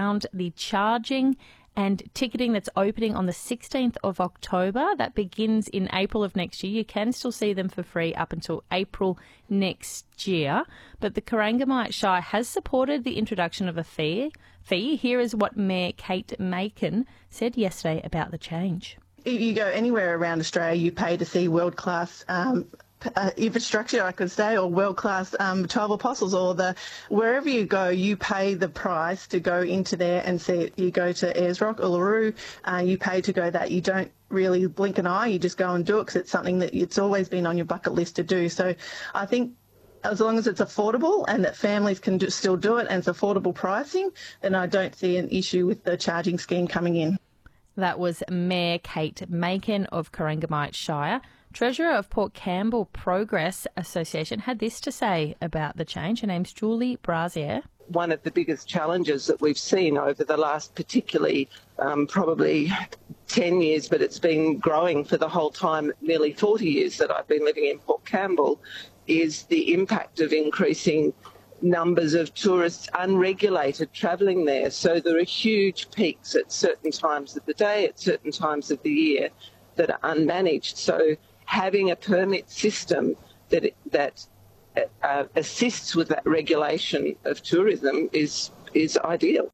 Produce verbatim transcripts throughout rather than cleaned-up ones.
around the charging and ticketing that's opening on the sixteenth of October. That begins in April of next year. You can still see them for free up until April next year. But the Corangamite Shire has supported the introduction of a fee. Fee. Here is what Mayor Kate Makin said yesterday about the change. If you go anywhere around Australia, you pay to see world-class um, uh, infrastructure, I could say, or world-class um, twelve Apostles, or the wherever you go, you pay the price to go into there and see it. You go to Ayers Rock, Uluru, uh, you pay to go that. You don't really blink an eye, you just go and do it because it's something that it's always been on your bucket list to do. So I think as long as it's affordable and that families can do, still do it and it's affordable pricing, then I don't see an issue with the charging scheme coming in. That was Mayor Kate Makin of Corangamite Shire. Treasurer of Port Campbell Progress Association had this to say about the change. Her name's Julie Brazier. One of the biggest challenges that we've seen over the last particularly um, probably ten years, but it's been growing for the whole time, nearly forty years that I've been living in Port Campbell, is the impact of increasing numbers of tourists unregulated travelling there. So there are huge peaks at certain times of the day, at certain times of the year that are unmanaged. So having a permit system that that uh, assists with that regulation of tourism is is ideal.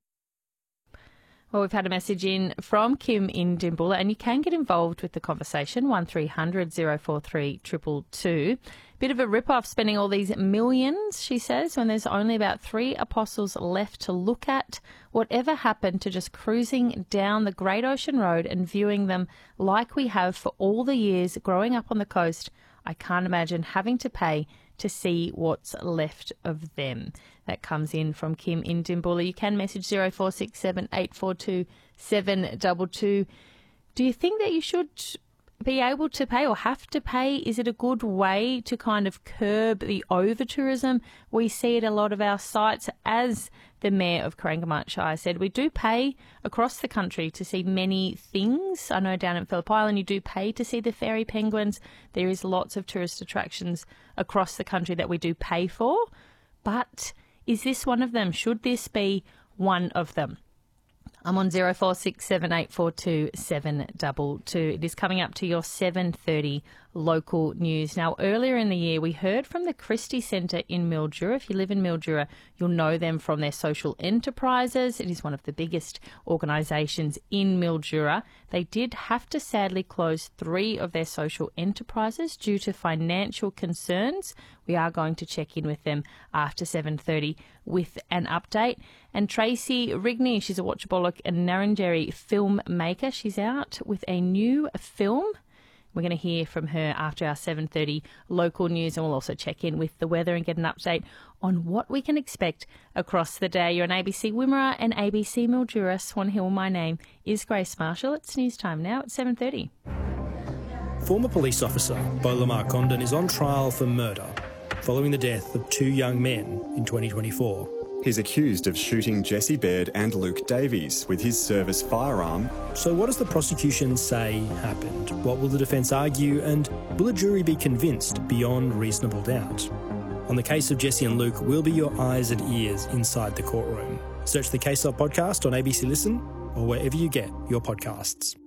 Well, we've had a message in from Kim in Dimboola, and you can get involved with the conversation, one three hundred oh four three two two two. Bit of a rip-off spending all these millions, she says, when there's only about three apostles left to look at. Whatever happened to just cruising down the Great Ocean Road and viewing them like we have for all the years growing up on the coast? I can't imagine having to pay to see what's left of them. That comes in from Kim in Dimboola. You can message zero four six seven eight four two seven two two. Do you think that you should be able to pay or have to pay? Is it a good way to kind of curb the over-tourism? We see at a lot of our sites, as the Mayor of Corangamite Shire said, we do pay across the country to see many things. I know down at Phillip Island you do pay to see the fairy penguins. There is lots of tourist attractions across the country that we do pay for. But is this one of them? Should this be one of them? I'm on zero four six seven eight four two seven two two. It is coming up to your seven thirty local news. Now, earlier in the year, we heard from the Christie Centre in Mildura. If you live in Mildura, you'll know them from their social enterprises. It is one of the biggest organisations in Mildura. They did have to sadly close three of their social enterprises due to financial concerns. We are going to check in with them after seven thirty with an update. And Tracy Rigney, she's a Watchabollock and Narranderi filmmaker. She's out with a new film. We're going to hear from her after our seven thirty local news, and we'll also check in with the weather and get an update on what we can expect across the day. You're on A B C Wimmera and A B C Mildura. Swan Hill, my name is Grace Marshall. It's news time now at seven thirty. Former police officer Bolamar Condon is on trial for murder following the death of two young men in twenty twenty-four. He's accused of shooting Jesse Baird and Luke Davies with his service firearm. So what does the prosecution say happened? What will the defence argue? And will a jury be convinced beyond reasonable doubt? On the case of Jesse and Luke, we'll be your eyes and ears inside the courtroom. Search the Case Of podcast on A B C Listen or wherever you get your podcasts.